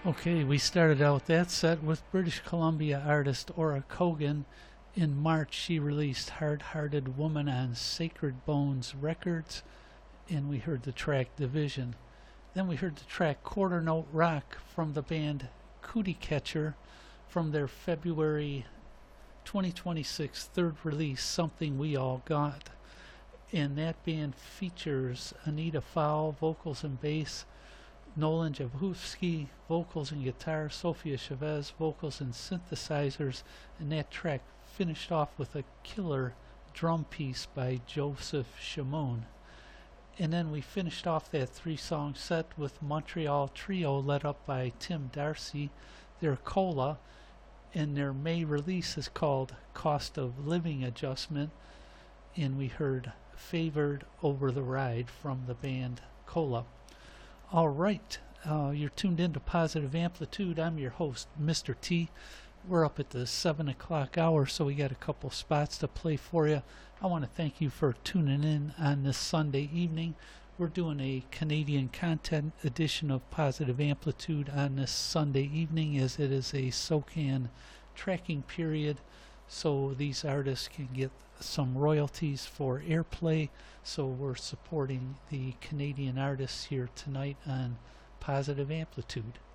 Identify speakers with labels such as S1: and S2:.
S1: Okay, we started out that set with British Columbia artist Ora Kogan. In March, she released Hard Hearted Woman on Sacred Bones Records, and we heard the track Division. Then we heard the track Quarter Note Rock from the band Cootie Catcher from their February 2026 third release, Something We All Got. And that band features Anita Fowl, vocals and bass, Nolan Javovsky, vocals and guitar, Sophia Chavez, vocals and synthesizers, and that track finished off with a killer drum piece by Joseph Shimon. And then we finished off that three-song set with Montreal Trio led up by Tim Darcy, their Cola, and their May release is called Cost of Living Adjustment, and we heard Favored Over the Ride from the band Cola. All right, you're tuned into Positive Amplitude. I'm your host, Mr. T. We're up at the 7 o'clock hour, so we got a couple spots to play for you. I want to thank you for tuning in on this Sunday evening. We're doing a Canadian content edition of Positive Amplitude on this Sunday evening, as it is a SOCAN tracking period, so these artists can get some royalties for airplay. So we're supporting the Canadian artists here tonight on Positive Amplitude.